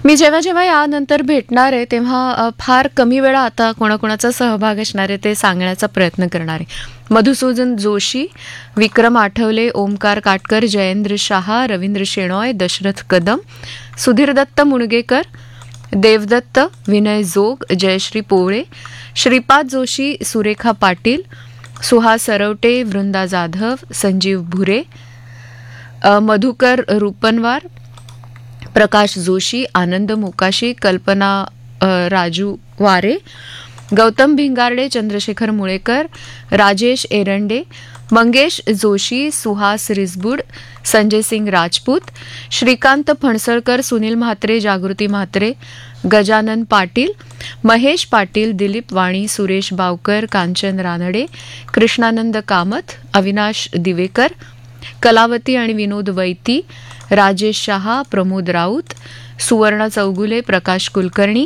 मी जेव्हा जेव्हा यानंतर भेटणार आहे तेव्हा फार कमी वेळा आता कोणाकोणाचा सहभाग असणार आहे ते सांगण्याचा प्रयत्न करणार आहे. मधुसूदन जोशी, विक्रम आठवले, ओमकार काटकर, जयेंद्र शहा, रवींद्र शेणॉय, दशरथ कदम, सुधीर दत्त मुणगेकर, देवदत्त, विनय जोग, जयश्री पोवळे, श्रीपाद जोशी, सुरेखा पाटील, सुहास सरवटे, वृंदा जाधव, संजीव भुरे, मधुकर रुपनवार, प्रकाश जोशी, आनंद मोकाशी, कल्पना राजू वारे, गौतम भिंगारडे, चंद्रशेखर मुळेकर, राजेश एरंडे, मंगेश जोशी, सुहास रिसबुड, संजय सिंग राजपूत, श्रीकांत फणसळकर, सुनील म्हात्रे, जागृती म्हात्रे, गजानन पाटील, महेश पाटील, दिलीप वाणी, सुरेश बावकर, कांचन रानडे, कृष्णानंद कामत, अविनाश दिवेकर, कलावती आणि विनोद वैती, राजेश शहा, प्रमोद राऊत, सुवर्णा चौगुले, प्रकाश कुलकर्णी,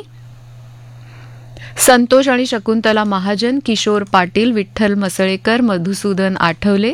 संतोष आणि शकुंतला महाजन, किशोर पाटील, विठ्ठल मसळेकर, मधुसूदन आठवले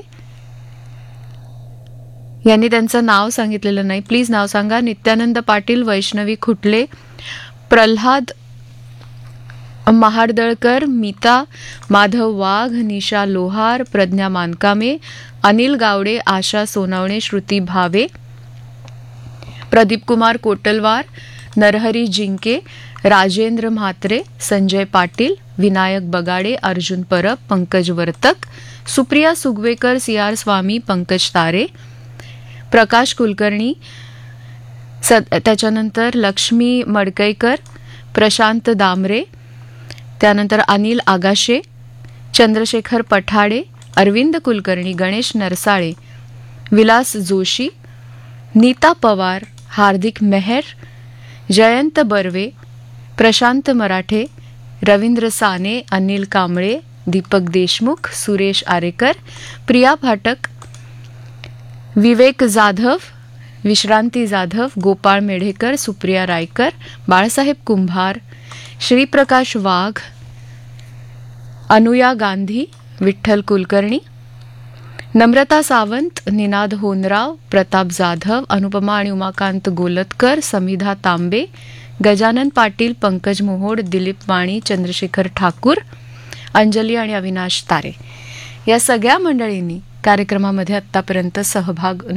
यांनी त्यांचं नाव सांगितलेलं नाही, प्लीज नाव सांगा. नित्यानंद पाटील, वैष्णवी खुटले, प्रल्हाद महाडदळकर, मीता, माधव वाघ, निशा लोहार, प्रज्ञा मानकामे, अनिल गावडे, आशा सोनावणे, श्रुती भावे, प्रदीप कुमार कोटलवार, नरहरी जिंके, राजेंद्र म्हात्रे, संजय पाटील, विनायक बगाडे, अर्जुन परब, पंकज वर्तक, सुप्रिया सुगवेकर, सीआर स्वामी, पंकज तारे, प्रकाश कुलकर्णी, त्याच्यानंतर लक्ष्मी मडकईकर, प्रशांत दामरे, त्यानंतर अनिल आगाशे, चंद्रशेखर पठाडे, अरविंद कुलकर्णी, गणेश नरसाळे, विलास जोशी, नीता पवार, हार्दिक मेहर, जयंत बर्वे, प्रशांत मराठे, रवींद्र साने, अनिल कांबळे, दीपक देशमुख, सुरेश आरेकर, प्रिया फाटक, विवेक जाधव, विश्रांती जाधव, गोपाळ मेढेकर, सुप्रिया रायकर, बाळासाहेब कुंभार, श्रीप्रकाश वाघ, अनुया गांधी, विठ्ठल कुलकर्णी, नम्रता सावंत, निनाद होनराव, प्रताप जाधव, अनुपमा आणि उमाकांत गोलतकर, समिधा तांबे, गजानन पाटील, पंकज मोहोड, दिलीप वाणी, चंद्रशेखर ठाकूर, अंजली आणि अविनाश तारे या सगळ्या मंडळींनी कार्यक्रमामध्ये आतापर्यंत सहभाग